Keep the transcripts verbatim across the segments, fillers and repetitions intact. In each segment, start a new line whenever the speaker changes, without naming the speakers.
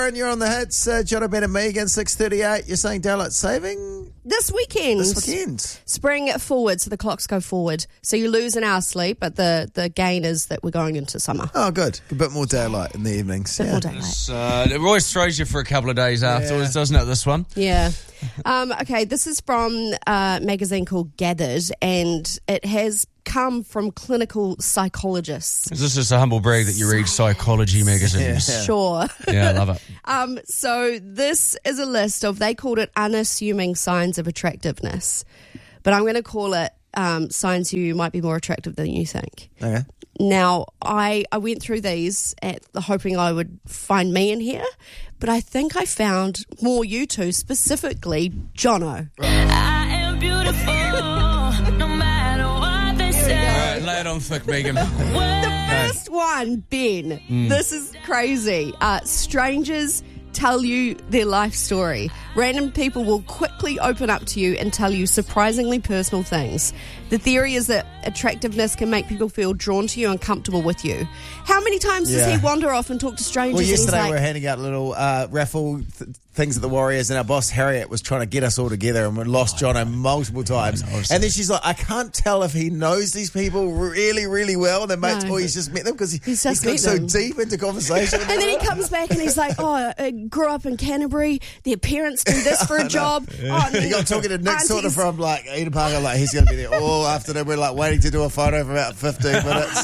And you're on the hits, uh, Jono, Ben and Megan, six thirty-eight. You're saying daylight saving?
This weekend.
This weekend.
Spring it forward, so the clocks go forward. So you lose an hour's sleep, but the, the gain is that we're going into summer.
Oh, good. A bit more daylight in the evenings.
A bit
yeah.
more daylight.
Uh, it always throws you for a couple of days afterwards,
Yeah.
doesn't it, this one?
Yeah. Um, okay, this is from a magazine called Gathered, and it has come from clinical psychologists.
Is this just a humble brag that you read psychology magazines?
Yeah.
Sure.
Yeah, I love it.
Um, so this is a list of, they called it unassuming signs of attractiveness, but I'm going to call it um, signs you might be more attractive than you think.
Okay.
Now, I, I went through these at hoping I would find me in here, but I think I found more you two, specifically Jono.
I am beautiful, no matter what they say.
All right, lay it on thick, Megan.
The first one, Ben. This is crazy. Uh, strangers tell you their life story. Random people will quickly open up to you and tell you surprisingly personal things. The theory is that attractiveness can make people feel drawn to you and comfortable with you. How many times does
Yeah.
he wander off and talk to strangers?
Well,
and he's
yesterday
like,
we were handing out little uh, raffle th- things at the Warriors, and our boss Harriet was trying to get us all together, and we lost Jono multiple times. And then she's like, I can't tell if he knows these people really, really well, and then mates,
No.
or he's just met them because he,
He's
he's
just
got
met
so
them.
deep into conversation.
And then he comes back and he's like, oh, I grew up in Canterbury. Their parents do this for a job. Oh, and
He
then
got talking to Nick sort of
aunties-
from like Eden Parker, like he's going to be there all afternoon. We're like waiting to do a photo for about fifteen minutes.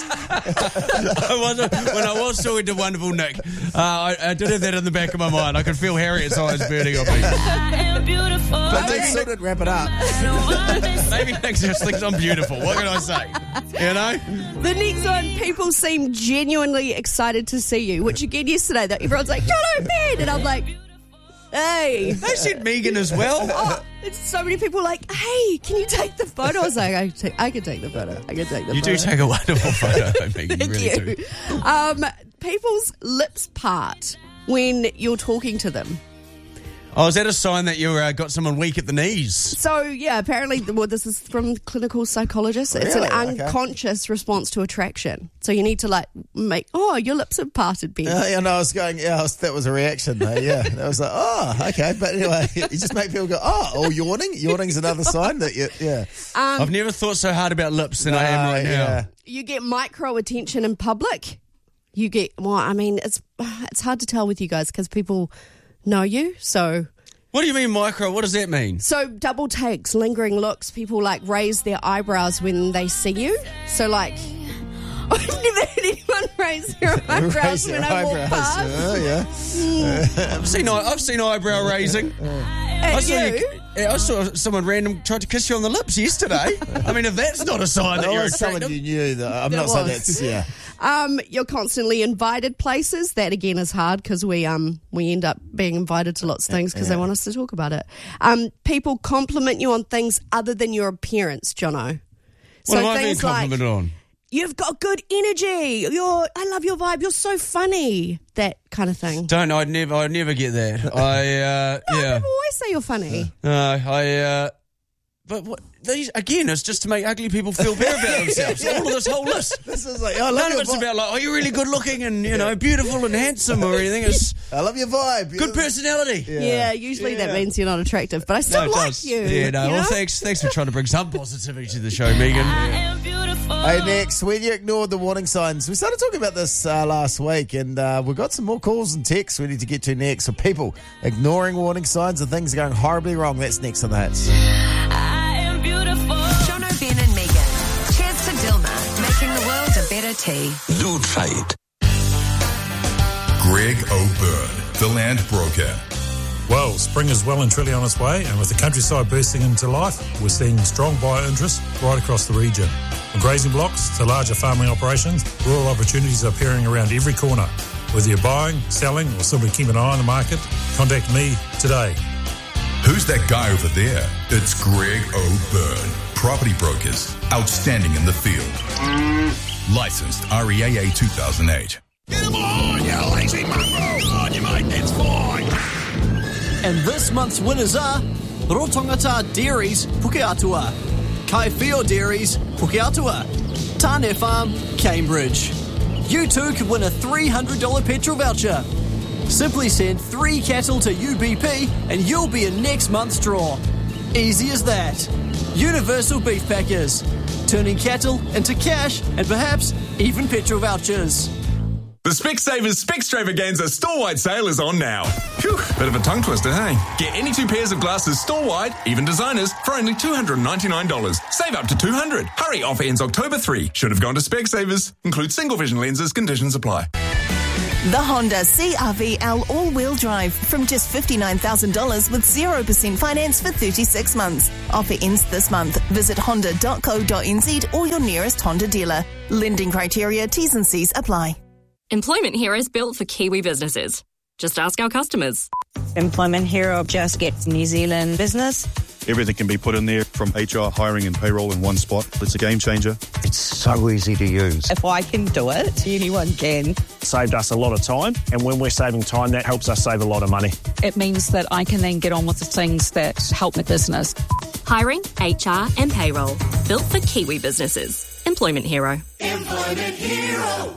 I wasn't, when I was talking to wonderful Nick, uh, I, I did have that in the back of my mind. I could feel Harriet's eyes burning on me.
I am beautiful,
But
no
Nick still didn't wrap it up.
matter what they say.
Maybe Nick just thinks I'm beautiful. What can I say? You know?
The next one, people seem genuinely excited to see you, which again yesterday, that everyone's like, Jono, Ben! And I'm like, hey.
They said Megan as well.
Oh, it's so many people like, hey, can you take the photo? I was like, I can take, I can take the photo. I can take the
You
photo.
do take a wonderful photo, Megan. You
Thank
really
you.
do.
Um, people's lips part when you're talking to them.
Oh, is that a sign that you uh, got someone weak at the knees?
So, yeah, apparently, well, this is from clinical psychologists. It's
Really?
an
Okay.
unconscious response to attraction. So you need to, like, make, oh, your lips are parted, Ben.
Uh, yeah, no, I was going, yeah, I was, that was a reaction though, yeah. That was like, oh, okay. But anyway, you just make people go, oh, oh, yawning? Yawning's another sign that you, yeah.
I've never thought so hard about lips than I am
Uh,
right now.
yeah.
You get micro attention in public. You get, well, I mean, it's it's hard to tell with you guys because people know you. So,
What do you mean micro? What does that mean?
so double takes, lingering looks. People like raise their eyebrows when they see you. So, like, I've never had anyone raise their eyebrows
Raise
when
their
I walk
eyebrows.
past.
Oh, yeah.
I've seen I've seen eyebrow raising. I
At
saw
you.
yeah, I saw someone random tried to kiss you on the lips yesterday. I mean, if that's not a sign that
That
you're
was someone
attractive.
you knew, though. I'm
That
not saying
was.
that's, yeah.
Um, you're constantly invited places. That again is hard because we um we end up being invited to lots of things because they want us to talk about it. Um, people compliment you on things other than your appearance, Jono. So
What am I being
things like,
complimented on?
you've got good energy. You're, I love your vibe. You're so funny. That kind of thing.
Don't I'd never I'd never get that. I uh,
No,
yeah.
people always say you're funny.
No, I uh, but what these again? It's just to make ugly people feel better about themselves. All of this whole list.
This is like, oh, I love
None of
your
it's
vibe.
about like, oh, you're really good looking and you know beautiful and handsome or anything. It's
I love your vibe.
good personality.
Yeah, usually that means you're not attractive, but I still
No, it
like
does.
you.
Yeah, no.
you
Well,
know?
thanks, thanks for trying to bring some positivity to the show, Megan.
I am beautiful.
Hey, next, when you ignored the warning signs, we started talking about this uh, last week, and uh, we've got some more calls and texts we need to get to next. So people ignoring warning signs and things going horribly wrong. That's next on the hits.
I am beautiful.
Jono, Ben and Megan. Cheers to Dilma, making the world a better tea.
Loot fight. Greg O'Byrne, the land broker.
Well, spring is well and truly on its way, and with the countryside bursting into life, we're seeing strong buyer interest right across the region. From grazing blocks to larger farming operations, rural opportunities are appearing around every corner. Whether you're buying, selling, or simply keep an eye on the market, contact me today.
Who's that guy over there? It's Greg O'Byrne. Property brokers, outstanding in the field. Licensed R E A A two thousand eight.
Come on, you lazy mongrel! Come on, you mate, it's fine!
And this month's winners are Rotongata Dairies, Pukeatua, Kaifeo Dairies, Pukeatua, Tane Farm, Cambridge. You too could win a three hundred dollars petrol voucher. Simply send three cattle to U B P and you'll be in next month's draw. Easy as that. Universal Beef Packers. Turning cattle into cash and perhaps even petrol vouchers.
The Specsavers Specstravaganza store-wide sale is on now. Phew, bit of a tongue twister, hey? Get any two pairs of glasses store-wide, even designers, for only two hundred ninety-nine dollars. Save up to two hundred dollars. Hurry, offer ends October third. Should have gone to Specsavers. Includes single vision lenses, conditions apply.
The Honda C R V L all-wheel drive from just fifty-nine thousand dollars with zero percent finance for thirty-six months. Offer ends this month. Visit honda dot co dot n z or your nearest Honda dealer. Lending criteria, T's and C's apply.
Employment Hero is built for Kiwi businesses. Just ask our customers.
Employment Hero just gets New Zealand business.
Everything can be put in there, from H R, hiring and payroll in one spot. It's a game changer.
It's so easy to use.
If I can do it, anyone can.
Saved us a lot of time, and when we're saving time, that helps us save a lot of money.
It means that I can then get on with the things that help my business.
Hiring, H R and payroll. Built for Kiwi businesses. Employment Hero.
Employment Hero.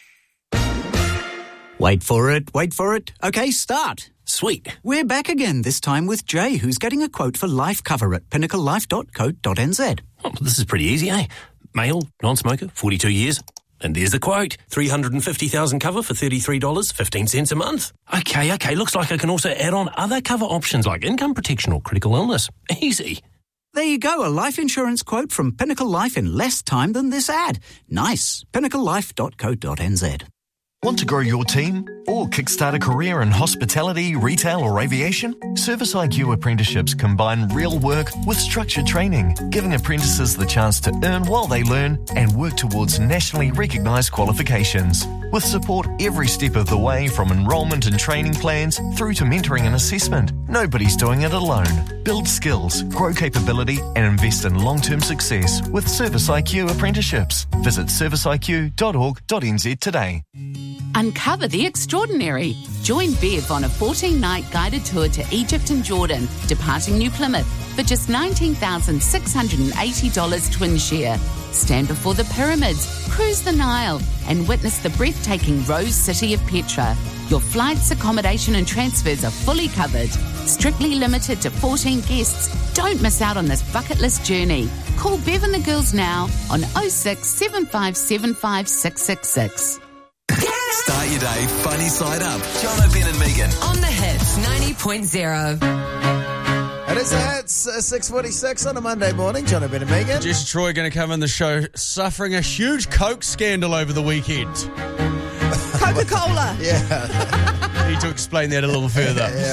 Wait for it, wait for it. Okay, start. Sweet. We're back again, this time with Jay, who's getting a quote for life cover at pinnacle life dot co dot n z.
Oh, this is pretty easy, eh? Male, non-smoker, forty-two years. And there's the quote. three hundred fifty thousand cover for thirty-three dollars and fifteen cents a month. Okay, okay, looks like I can also add on other cover options like income protection or critical illness. Easy.
There you go, a life insurance quote from Pinnacle Life in less time than this ad. Nice. pinnacle life dot co dot n z.
Want to grow your team or kickstart a career in hospitality, retail or aviation? Service I Q apprenticeships combine real work with structured training, giving apprentices the chance to earn while they learn and work towards nationally recognised qualifications. With support every step of the way, from enrolment and training plans through to mentoring and assessment, nobody's doing it alone. Build skills, grow capability and invest in long-term success with Service I Q apprenticeships. Visit service I Q dot org dot n z today.
Uncover the extraordinary. Join Bev on a fourteen-night guided tour to Egypt and Jordan, departing New Plymouth for just nineteen thousand six hundred eighty dollars twin share. Stand before the pyramids, cruise the Nile, and witness the breathtaking Rose City of Petra. Your flights, accommodation and transfers are fully covered. Strictly limited to fourteen guests. Don't miss out on this bucket list journey. Call Bev and the girls now on oh six, seven five seven five, six six six.
Start your day funny side up. Jono, Ben and Megan.
On the Hits ninety point oh.
It is a Hits, uh, six forty-six on a Monday morning. Jono, Ben and Megan.
Jess Troy going to come in the show suffering a huge Coke scandal over the weekend.
Coca-Cola.
Yeah.
Need to explain that a little further.
Yeah.